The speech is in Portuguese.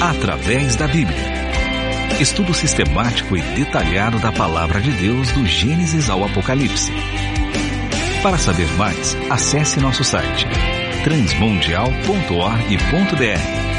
através da Bíblia. Estudo sistemático e detalhado da Palavra de Deus do Gênesis ao Apocalipse. Para saber mais, acesse nosso site transmundial.org.br